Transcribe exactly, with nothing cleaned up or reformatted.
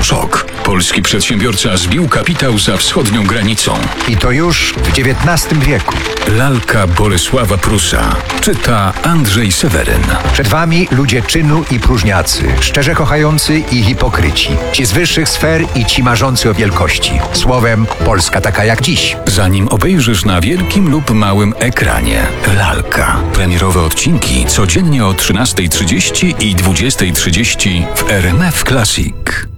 elektroszok. Polski przedsiębiorca zbił kapitał za wschodnią granicą. I to już w dziewiętnastym wieku. Lalka Bolesława Prusa. Czyta Andrzej Seweryn. Przed wami ludzie czynu i próżniacy, szczerze kochający i hipokryci. Ci z wyższych sfer i ci marzący o wielkości. Słowem, Polska taka jak dziś. Zanim obejrzysz na wielkim lub małym ekranie. Lalka. Premierowe odcinki codziennie o trzynastej trzydzieści i dwudziestej trzydzieści w R M F Classic.